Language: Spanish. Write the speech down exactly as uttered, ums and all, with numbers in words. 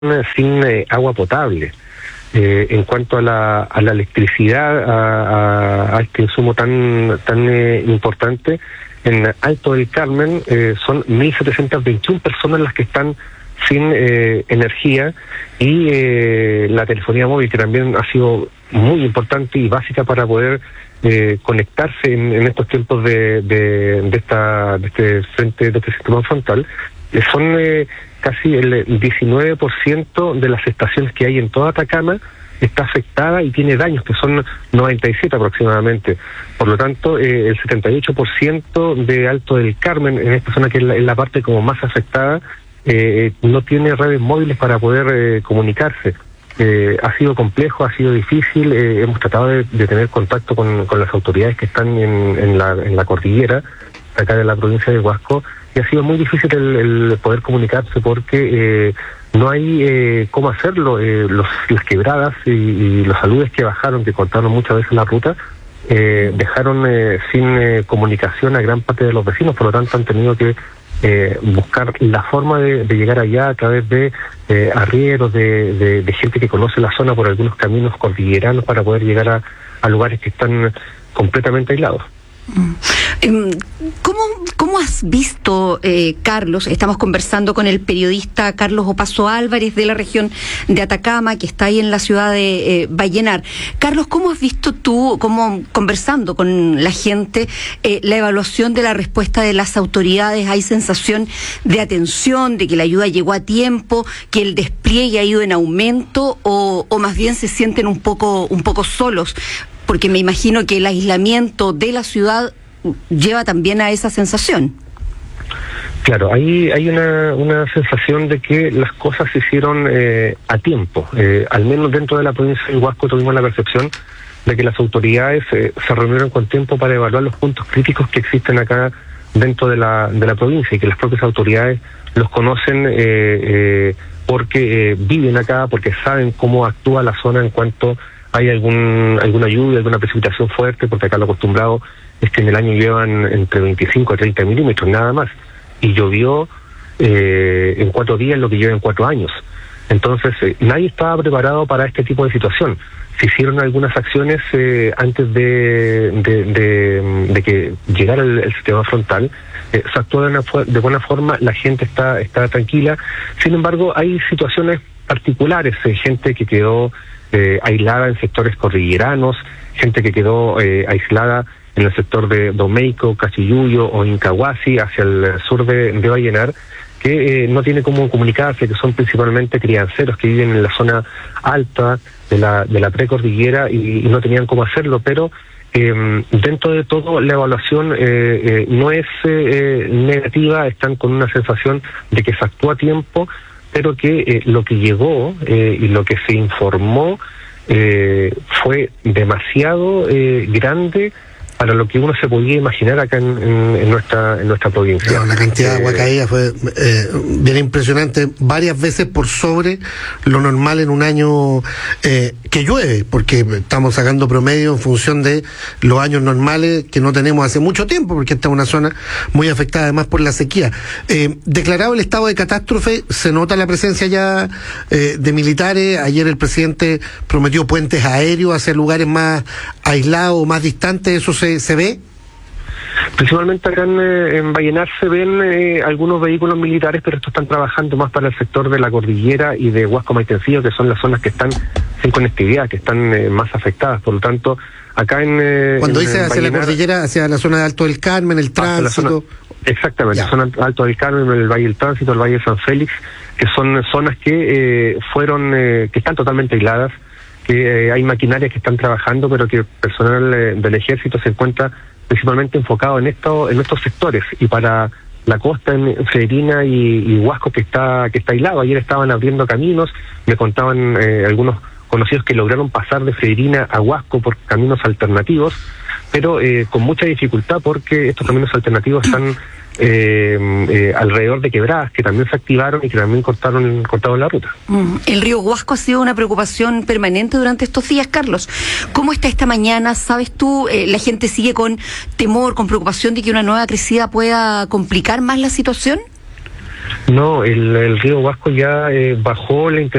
sin eh, agua potable. Eh, en cuanto a la, a la electricidad, a, a, a este insumo tan tan eh, importante, en Alto del Carmen eh, son mil setecientas veintiuna personas las que están sin eh, energía, y eh, la telefonía móvil, que también ha sido muy importante y básica para poder eh, conectarse en, en estos tiempos de, de, de, esta, de este frente, de este sistema frontal, eh, son eh, casi el diecinueve por ciento de las estaciones que hay en toda Atacama está afectada y tiene daños, que son noventa y siete aproximadamente. Por lo tanto, eh, el setenta y ocho por ciento de Alto del Carmen, en esta zona que es la, es la parte como más afectada, eh, no tiene redes móviles para poder eh, comunicarse. Eh, ha sido complejo, ha sido difícil, eh, hemos tratado de, de tener contacto con, con las autoridades que están en, en, la, en la cordillera, acá de la provincia de Huasco, y ha sido muy difícil el, el poder comunicarse porque eh, no hay eh, cómo hacerlo. Eh, los, las quebradas y, y los aludes que bajaron, que cortaron muchas veces la ruta, eh, dejaron eh, sin eh, comunicación a gran parte de los vecinos. Por lo tanto, han tenido que eh, buscar la forma de, de llegar allá a través de eh, arrieros, de, de, de gente que conoce la zona por algunos caminos cordilleranos, para poder llegar a, a lugares que están completamente aislados. ¿Cómo, cómo has visto, eh, Carlos? Estamos conversando con el periodista Carlos Opazo Álvarez, de la región de Atacama, que está ahí en la ciudad de eh, Vallenar. Carlos, ¿cómo has visto tú, cómo, conversando con la gente, eh, la evaluación de la respuesta de las autoridades? ¿Hay sensación de atención, de que la ayuda llegó a tiempo, que el despliegue ha ido en aumento, o, o más bien se sienten un poco, un poco solos? Porque me imagino que el aislamiento de la ciudad lleva también a esa sensación. Claro, hay, hay una, una sensación de que las cosas se hicieron eh, a tiempo. Eh, al menos dentro de la provincia de Huasco tuvimos la percepción de que las autoridades eh, se reunieron con tiempo para evaluar los puntos críticos que existen acá dentro de la, de la provincia, y que las propias autoridades los conocen eh, eh, porque eh, viven acá, porque saben cómo actúa la zona en cuanto hay algún alguna lluvia, alguna precipitación fuerte, porque acá lo acostumbrado es que en el año llevan entre veinticinco a treinta milímetros, nada más, y llovió eh, en cuatro días lo que lleva en cuatro años. Entonces, eh, nadie estaba preparado para este tipo de situación. Se hicieron algunas acciones eh, antes de, de, de, de que llegara el, el sistema frontal. Eh, se actuó de, una, de buena forma, la gente está, está tranquila. Sin embargo, hay situaciones particulares, eh, gente que quedó Eh, aislada en sectores cordilleranos, gente que quedó eh, aislada en el sector de Domeico, Cachiyuyo o Incahuasi, hacia el sur de, de Vallenar, que eh, no tiene cómo comunicarse, que son principalmente crianceros que viven en la zona alta de la, de la precordillera, y, y no tenían cómo hacerlo. Pero eh, dentro de todo, la evaluación eh, eh, no es eh, negativa. Están con una sensación de que se actuó a tiempo, pero que eh, lo que llegó eh, y lo que se informó eh, fue demasiado eh, grande para lo que uno se podía imaginar acá en, en, en nuestra en nuestra provincia. No, la cantidad de agua caída fue eh, bien impresionante, varias veces por sobre lo normal en un año eh, que llueve, porque estamos sacando promedio en función de los años normales que no tenemos hace mucho tiempo, porque esta es una zona muy afectada además por la sequía. Eh, declarado el estado de catástrofe, se nota la presencia ya eh, de militares. Ayer el presidente prometió puentes aéreos hacia lugares más aislados, más distantes. ¿Eso se se ve? Principalmente acá en, en Vallenar se ven eh, algunos vehículos militares, pero estos están trabajando más para el sector de la cordillera y de Huasco Maitencillo, que son las zonas que están sin conectividad, que están eh, más afectadas. Por lo tanto, acá en... Eh, Cuando en, dice en hacia Vallenar, la cordillera, hacia la zona de Alto del Carmen, el tránsito... Zona, exactamente, ya. zona Alto del Carmen, el Valle del Tránsito, el Valle de San Félix, que son zonas que eh, fueron, eh, que están totalmente aisladas, que eh, hay maquinarias que están trabajando, pero que el personal eh, del ejército se encuentra principalmente enfocado en esto, en estos sectores. Y para la costa, en Freirina y, y Huasco, que está que está aislado, ayer estaban abriendo caminos, me contaban eh, algunos conocidos que lograron pasar de Freirina a Huasco por caminos alternativos, pero eh, con mucha dificultad, porque estos caminos alternativos están eh, eh, alrededor de quebradas que también se activaron y que también cortaron, cortaron la ruta. Mm. El río Huasco ha sido una preocupación permanente durante estos días, Carlos. ¿Cómo está esta mañana? ¿Sabes tú? Eh, ¿La gente sigue con temor, con preocupación de que una nueva crecida pueda complicar más la situación? No, el, el río Huasco ya eh, bajó la intensidad